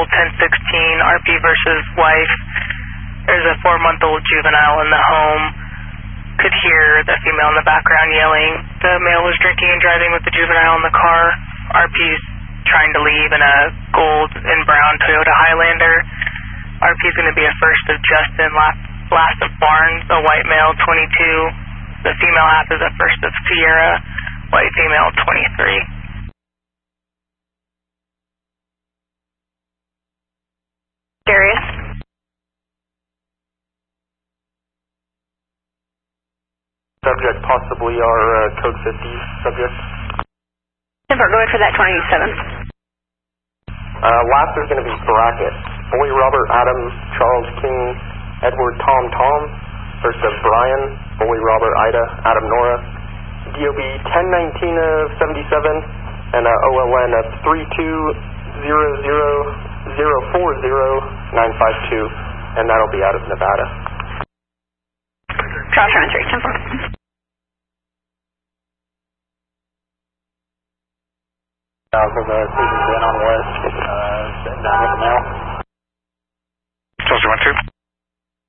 Patrol 1016, RP versus wife. There's a 4-month-old juvenile in the home. Could hear the female in the background yelling. The male was drinking and driving with the juvenile in the car. RP's trying to leave in a gold and brown Toyota Highlander. RP's going to be a first of Justin, last of Barnes, a white male, 22. The female half is a first of Sierra, white female, 23. Darius. Subject possibly our code 50 subject. Denver, go ahead for that 27. Last is going to be Brackett. Boy Robert Adam Charles King Edward Tom Tom. First of Brian. Boy Robert Ida Adam Nora. DOB 1019 of 77 and OLN of 3200040 952, and that'll be out of Nevada. Cross run 310. Susan's in on west, sitting down with the mail.